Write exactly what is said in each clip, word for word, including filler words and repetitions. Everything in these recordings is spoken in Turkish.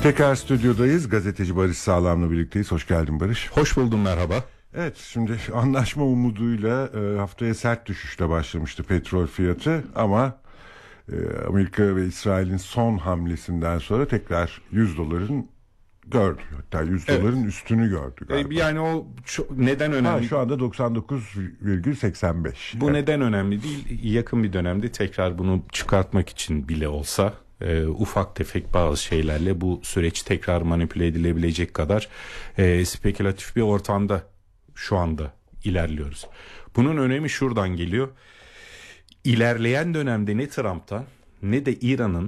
Tekrar stüdyodayız. Gazeteci Barış Sağlam'la birlikteyiz. Hoş geldin Barış. Hoş buldum, merhaba. Evet, şimdi anlaşma umuduyla e, haftaya sert düşüşle başlamıştı petrol fiyatı ama e, Amerika ve İsrail'in son hamlesinden sonra tekrar yüz doların gördü. Hatta yüz evet. doların üstünü gördü galiba. Yani o çok, neden önemli? Ha, şu anda doksan dokuz virgül seksen beş. Bu evet. Neden önemli değil? Yakın bir dönemde tekrar bunu çıkartmak için bile olsa e, ufak tefek bazı şeylerle bu süreç tekrar manipüle edilebilecek kadar e, spekülatif bir ortamda şu anda ilerliyoruz. Bunun önemi şuradan geliyor. İlerleyen dönemde ne Trump'tan ne de İran'ın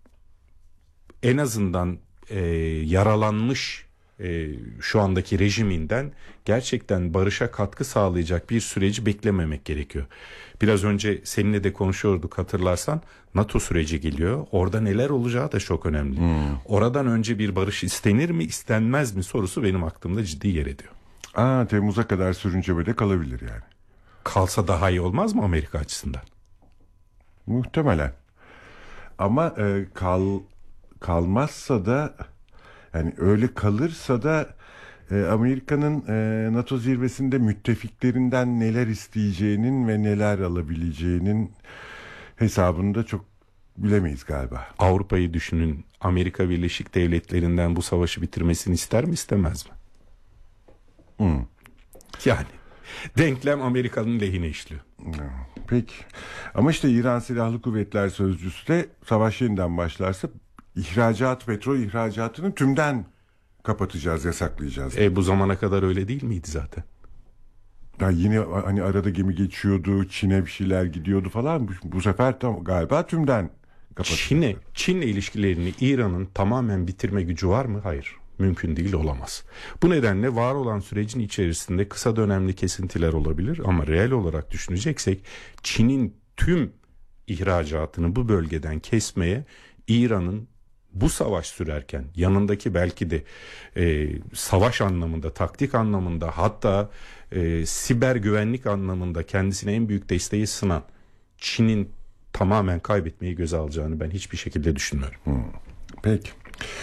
en azından e, yaralanmış e, şu andaki rejiminden gerçekten barışa katkı sağlayacak bir süreci beklememek gerekiyor. Biraz önce seninle de konuşuyorduk, hatırlarsan NATO süreci geliyor. Orada neler olacağı da çok önemli. Hmm. Oradan önce bir barış istenir mi istenmez mi sorusu benim aklımda ciddi yer ediyor. Aa, Temmuz'a kadar sürüncemede kalabilir yani. Kalsa daha iyi olmaz mı Amerika açısından? Muhtemelen. Ama e, kal kalmazsa da, yani öyle kalırsa da e, Amerika'nın e, NATO zirvesinde müttefiklerinden neler isteyeceğinin ve neler alabileceğinin hesabını da çok bilemeyiz galiba. Avrupa'yı düşünün. Amerika Birleşik Devletleri'nden bu savaşı bitirmesini ister mi istemez mi? Hmm. Yani denklem Amerika'nın lehine işliyor. Peki. Ama işte İran Silahlı Kuvvetler Sözcüsü de savaş yeniden başlarsa ihracat, petrol ihracatını tümden kapatacağız, yasaklayacağız. E bu zamana kadar öyle değil miydi zaten? Ya yine hani arada gemi geçiyordu, Çin'e bir şeyler gidiyordu falan. Bu, bu sefer tam galiba tümden kapatacağız. Çin'e, Çin'le ilişkilerini İran'ın tamamen bitirme gücü var mı? Hayır. Mümkün değil, olamaz. Bu nedenle var olan sürecin içerisinde kısa dönemli kesintiler olabilir ama reel olarak düşüneceksek Çin'in tüm ihracatını bu bölgeden kesmeye İran'ın bu savaş sürerken yanındaki belki de e, savaş anlamında, taktik anlamında, hatta e, siber güvenlik anlamında kendisine en büyük desteği sınan Çin'in tamamen kaybetmeyi göze alacağını ben hiçbir şekilde düşünmüyorum. Hmm. Peki.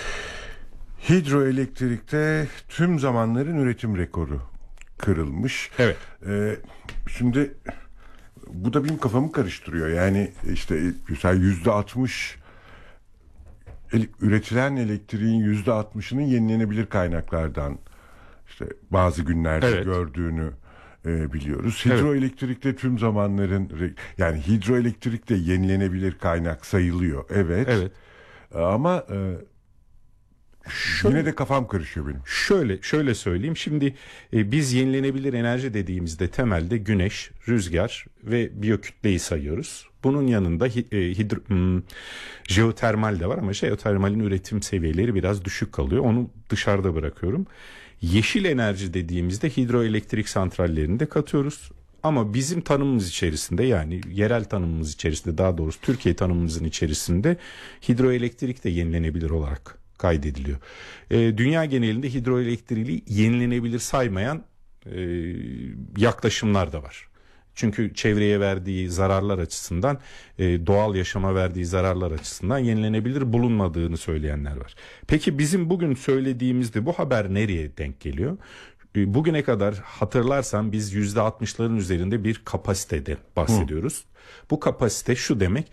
Hidroelektrikte tüm zamanların üretim rekoru kırılmış. Evet. Ee, şimdi bu da benim kafamı karıştırıyor. Yani işte mesela yüzde altmış üretilen elektriğin yüzde altmışının yenilenebilir kaynaklardan işte bazı günlerde evet. gördüğünü e, biliyoruz. Hidroelektrikte evet. tüm zamanların, yani hidroelektrik de yenilenebilir kaynak sayılıyor. Evet. Evet. Ama e, Şöyle, yine de kafam karışıyor benim. Şöyle şöyle söyleyeyim. Şimdi e, biz yenilenebilir enerji dediğimizde temelde güneş, rüzgar ve biyokütleyi sayıyoruz. Bunun yanında e, hidro, hmm, jeotermal de var ama jeotermalin üretim seviyeleri biraz düşük kalıyor. Onu dışarıda bırakıyorum. Yeşil enerji dediğimizde hidroelektrik santrallerini de katıyoruz. Ama bizim tanımımız içerisinde, yani yerel tanımımız içerisinde, daha doğrusu Türkiye tanımımızın içerisinde hidroelektrik de yenilenebilir olarak kaydediliyor. E, dünya genelinde hidroelektriği yenilenebilir saymayan e, yaklaşımlar da var. Çünkü çevreye verdiği zararlar açısından, e, doğal yaşama verdiği zararlar açısından yenilenebilir bulunmadığını söyleyenler var. Peki bizim bugün söylediğimizde bu haber nereye denk geliyor? E, bugüne kadar hatırlarsan biz yüzde altmışların üzerinde bir kapasitede bahsediyoruz. Hı. Bu kapasite şu demek: